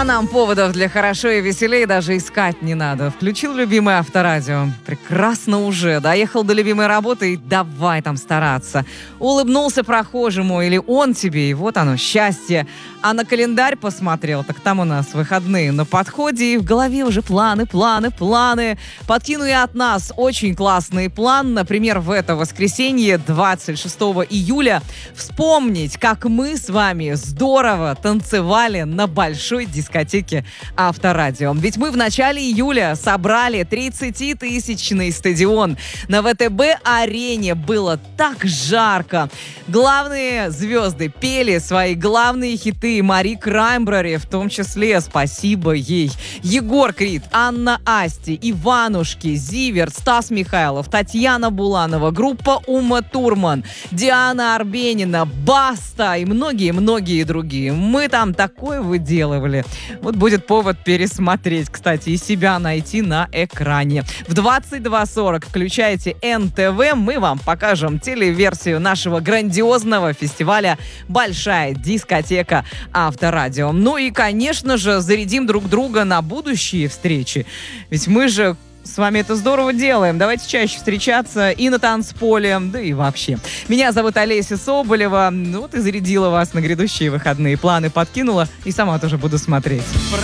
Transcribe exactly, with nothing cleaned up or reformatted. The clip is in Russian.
А нам поводов для хорошо и веселее даже искать не надо. Включил любимое авторадио. Прекрасно уже. Доехал до любимой работы и давай там стараться. Улыбнулся прохожему или он тебе, и вот оно, счастье. А на календарь посмотрел, так там у нас выходные на подходе, и в голове уже планы, планы, планы. Подкину я от нас очень классный план. Например, в это воскресенье, двадцать шестого июля, вспомнить, как мы с вами здорово танцевали на большой дискотеке Авторадио. Ведь мы в начале июля собрали тридцатитысячный стадион. На ВТБ-арене было так жарко. Главные звезды пели свои главные хиты. Мари Краймбрери в том числе, спасибо ей. Егор Крид, Анна Асти, Иванушки, Зиверт, Стас Михайлов, Татьяна Буланова, группа Ума Турман, Диана Арбенина, Баста и многие-многие другие. Мы там такое выделывали. Вот будет повод пересмотреть, кстати, и себя найти на экране. В двадцать два сорок включайте эн тэ вэ. Мы вам покажем телеверсию нашего грандиозного фестиваля «Большая дискотека Авторадио». Ну и, конечно же, зарядим друг друга на будущие встречи. Ведь мы же с вами это здорово делаем. Давайте чаще встречаться и на танцполе, да и вообще. Меня зовут Олеся Соболева. Ну вот и зарядила вас на грядущие выходные. Планы подкинула и сама тоже буду смотреть.